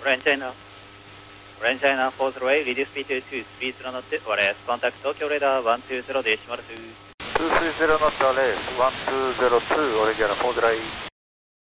Orange China. Orange China 40A, reduce speed to 230 knots, wireless contact Tokyo radar 120 decimal 2. 230 knots, wireless 1202, Orange China 40A.